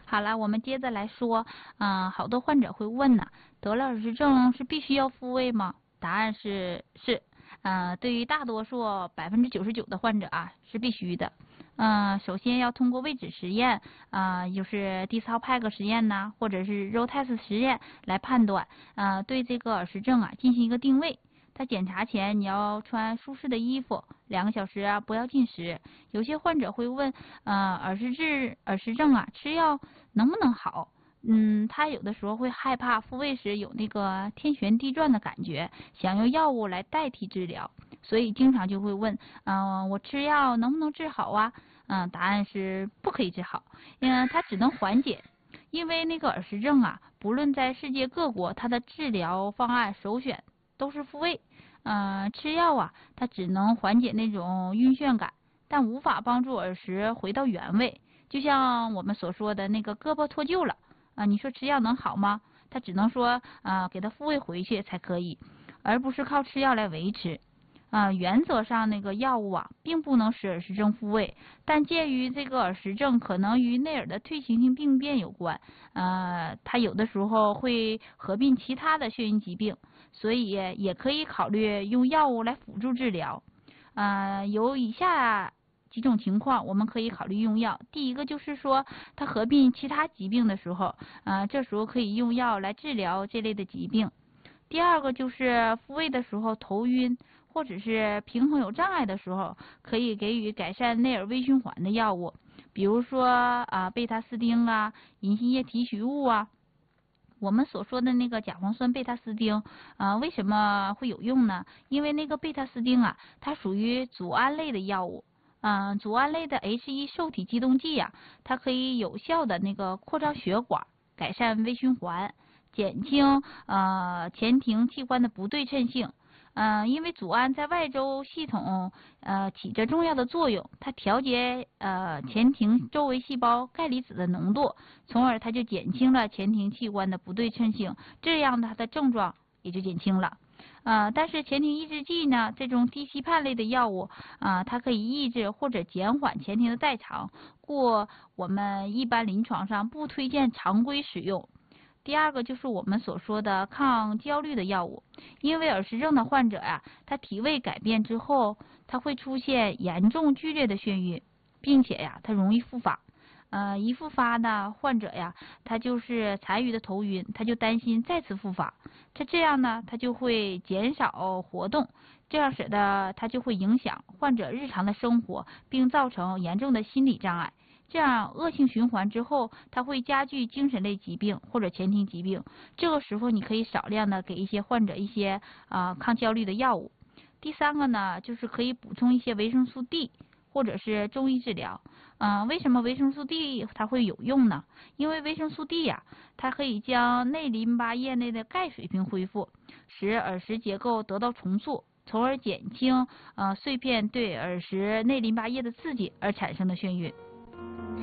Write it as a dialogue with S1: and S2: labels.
S1: 好了，我们接着来说，好多患者会问呢，得了耳石症是必须要复位吗？答案是，对于大多数99%的患者啊是必须的。首先要通过位置实验，就是DISC-PAC 实验呐，或者是 Rotax 实验来判断，对这个耳石症啊进行一个定位。他检查前你要穿舒适的衣服，2个小时啊不要进食。有些患者会问，耳石症啊吃药能不能好？他有的时候会害怕复位时有那个天旋地转的感觉，想用药物来代替治疗，所以经常就会问，我吃药能不能治好啊？答案是不可以治好，它只能缓解。因为那个耳石症啊，不论在世界各国，它的治疗方案首选都是复位。吃药啊，它只能缓解那种晕眩感，但无法帮助耳石回到原位。就像我们所说的那个胳膊脱臼了，你说吃药能好吗？它只能说给它复位回去才可以，而不是靠吃药来维持。原则上那个药物啊，并不能使耳石症复位，但鉴于这个耳石症可能与内耳的退行性病变有关，它有的时候会合并其他的眩晕疾病，所以也可以考虑用药物来辅助治疗。有以下几种情况，我们可以考虑用药。第一个就是说，它合并其他疾病的时候，这时候可以用药来治疗这类的疾病。第二个就是复位的时候头晕或者是平衡有障碍的时候，可以给予改善内耳微循环的药物，比如说贝塔斯汀啊、银杏叶提取物啊。我们所说的那个甲磺酸贝塔斯汀，为什么会有用呢？因为那个贝塔斯汀啊，它属于组胺类的药物。组胺类的 H1受体激动剂呀，它可以有效的那个扩张血管，改善微循环，减轻前庭器官的不对称性。因为组胺在外周系统起着重要的作用，它调节前庭周围细胞钙离子的浓度，从而它就减轻了前庭器官的不对称性，这样它的症状也就减轻了。但是前庭抑制剂呢，这种低吸盼类的药物它可以抑制或者减缓前庭的代偿，故我们一般临床上不推荐常规使用。第二个就是我们所说的抗焦虑的药物，因为耳石症的患者呀，他体位改变之后，他会出现严重剧烈的眩晕，并且呀，他容易复发。一复发呢，患者呀，他就是残余的头晕，他就担心再次复发，他这样呢，他就会减少活动，这样使得他就会影响患者日常的生活，并造成严重的心理障碍。这样恶性循环之后，它会加剧精神类疾病或者前庭疾病。这个时候，你可以少量的给一些患者一些抗焦虑的药物。第三个呢，就是可以补充一些维生素 D，或者是中医治疗。为什么维生素 D 它会有用呢？因为维生素 D 呀，它可以将内淋巴液内的钙水平恢复，使耳石结构得到重塑，从而减轻碎片对耳石内淋巴液的刺激而产生的眩晕。